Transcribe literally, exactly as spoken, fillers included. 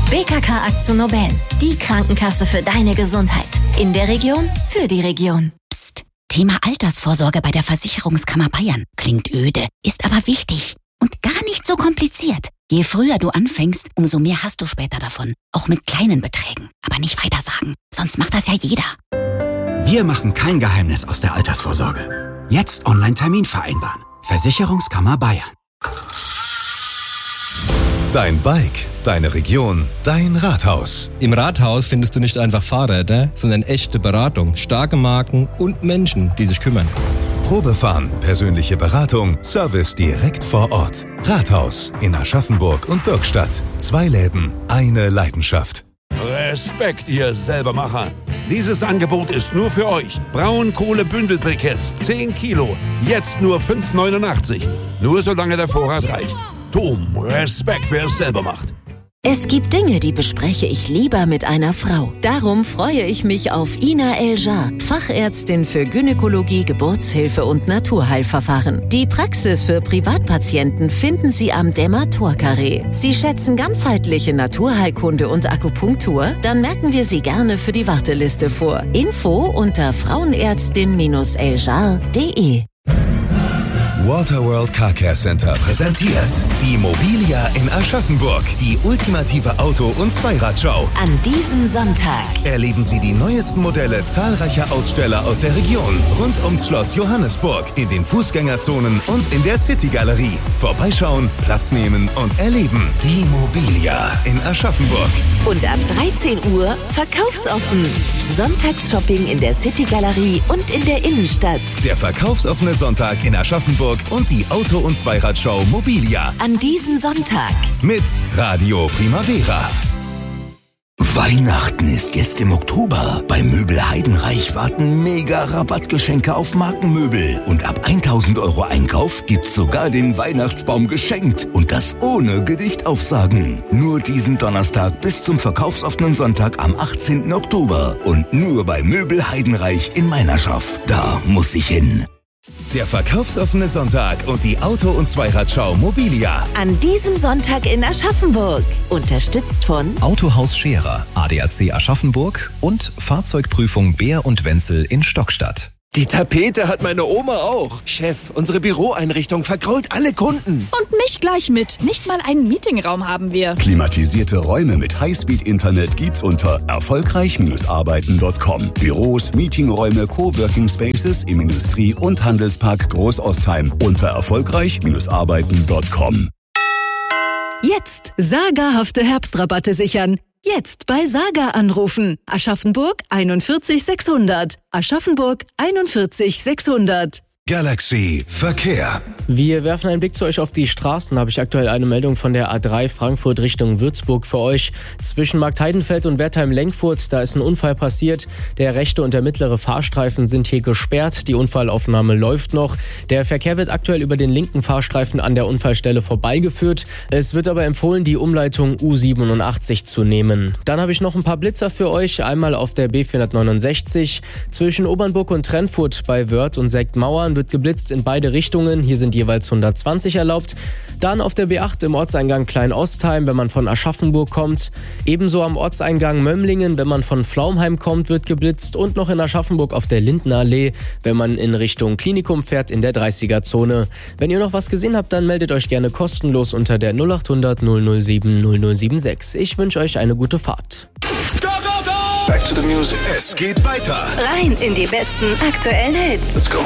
B K K AkzoNobel, die Krankenkasse für deine Gesundheit. In der Region, für die Region. Psst, Thema Altersvorsorge bei der Versicherungskammer Bayern. Klingt öde, ist aber wichtig und gar nicht so kompliziert. Je früher du anfängst, umso mehr hast du später davon. Auch mit kleinen Beträgen. Aber nicht weitersagen, sonst macht das ja jeder. Wir machen kein Geheimnis aus der Altersvorsorge. Jetzt Online-Termin vereinbaren. Versicherungskammer Bayern. Dein Bike, deine Region, dein Rathaus. Im Rathaus findest du nicht einfach Fahrräder, sondern echte Beratung, starke Marken und Menschen, die sich kümmern. Probefahren, persönliche Beratung, Service direkt vor Ort. Rathaus in Aschaffenburg und Birkstadt. Zwei Läden, eine Leidenschaft. Respekt, ihr Selbermacher. Dieses Angebot ist nur für euch. Braunkohle-Bündelbriketts, zehn Kilo. Jetzt nur fünf neunundachtzig. Nur solange der Vorrat reicht. Tom, Respekt, wer es selber macht. Es gibt Dinge, die bespreche ich lieber mit einer Frau. Darum freue ich mich auf Ina Eljar, Fachärztin für Gynäkologie, Geburtshilfe und Naturheilverfahren. Die Praxis für Privatpatienten finden Sie am Dämmer-Tor-Carré. Sie schätzen ganzheitliche Naturheilkunde und Akupunktur? Dann merken wir Sie gerne für die Warteliste vor. Info unter frauenärztin eljar punkt de. Waterworld Car Care Center präsentiert die Mobilia in Aschaffenburg, die ultimative Auto- und Zweiradschau. An diesem Sonntag Erleben Sie die neuesten Modelle zahlreicher Aussteller aus der Region rund ums Schloss Johannesburg, in den Fußgängerzonen und in der City-Galerie. Vorbeischauen, Platz nehmen und erleben. Die Mobilia in Aschaffenburg. und ab dreizehn Uhr verkaufsoffen. Sonntagsshopping in der City-Galerie und in der Innenstadt. Der verkaufsoffene Sonntag in Aschaffenburg und die Auto- und Zweiradschau Mobilia. An diesem Sonntag Mit Radio Primavera. Weihnachten ist jetzt im Oktober. Bei Möbel Heidenreich warten mega Rabattgeschenke auf Markenmöbel. Und ab tausend Euro Einkauf gibt's sogar den Weihnachtsbaum geschenkt. Und das ohne Gedichtaufsagen. Nur diesen Donnerstag bis zum verkaufsoffenen Sonntag am achtzehnten Oktober. Und nur bei Möbel Heidenreich in Meinerschaft. Da muss ich hin. Der verkaufsoffene Sonntag und die Auto- und Zweiradschau Mobilia. an diesem Sonntag in Aschaffenburg. Unterstützt von Autohaus Scherer, A D A C Aschaffenburg und Fahrzeugprüfung Beer und Wenzel in Stockstadt. Die Tapete hat meine Oma auch. Chef, unsere Büroeinrichtung vergrault alle Kunden. Und mich gleich mit. Nicht mal einen Meetingraum haben wir. Klimatisierte Räume mit Highspeed-Internet gibt's unter erfolgreich Arbeiten Punkt com. Büros, Meetingräume, Coworking Spaces im Industrie- und Handelspark Großostheim unter erfolgreich Arbeiten Punkt com. Jetzt sagerhafte Herbstrabatte sichern. Jetzt bei Saga anrufen. Aschaffenburg einundvierzig sechshundert. Aschaffenburg einundvierzig sechshundert. Galaxy Verkehr. Wir werfen einen Blick zu euch auf die Straßen. Habe ich aktuell eine Meldung von der A drei Frankfurt Richtung Würzburg für euch. Zwischen Marktheidenfeld und Wertheim-Lenkfurt, da ist ein Unfall passiert. Der rechte und der mittlere Fahrstreifen sind hier gesperrt. Die Unfallaufnahme läuft noch. Der Verkehr wird aktuell über den linken Fahrstreifen an der Unfallstelle vorbeigeführt. Es wird aber empfohlen, die Umleitung U siebenundachtzig zu nehmen. Dann habe ich noch ein paar Blitzer für euch. Einmal auf der B vierhundertneunundsechzig. Zwischen Obernburg und Trennfurt bei Wörth und Sektmauern wird geblitzt in beide Richtungen. Hier sind jeweils hundertzwanzig erlaubt. Dann auf der B acht im Ortseingang Klein-Ostheim, wenn man von Aschaffenburg kommt. Ebenso am Ortseingang Mömlingen, wenn man von Pflaumheim kommt, wird geblitzt. Und noch in Aschaffenburg auf der Lindenallee, wenn man in Richtung Klinikum fährt, in der dreißiger-Zone. Wenn ihr noch was gesehen habt, dann meldet euch gerne kostenlos unter der null achthundert null null sieben null null sieben sechs. Ich wünsche euch eine gute Fahrt. Go, go, go! Back to the music. Es geht weiter. Rein in die besten aktuellen Hits. Let's go.